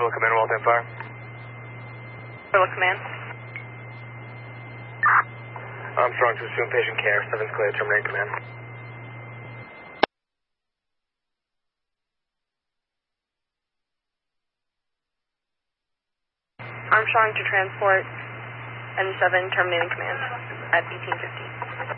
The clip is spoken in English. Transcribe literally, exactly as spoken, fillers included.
Hello, Command, Walton Fire. Hello, Command. Armstrong to assume patient care. seven's clear, terminate command. Armstrong to transport N seven, terminating command at eighteen fifty.